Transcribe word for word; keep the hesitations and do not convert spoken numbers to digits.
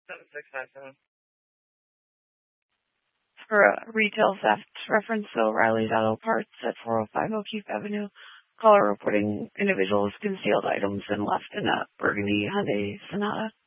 seven six five seven. For a retail theft reference to O'Reilly's Auto Parts at four oh five O'Keefe Avenue. Caller reporting individuals concealed items and left in a burgundy Hyundai Sonata.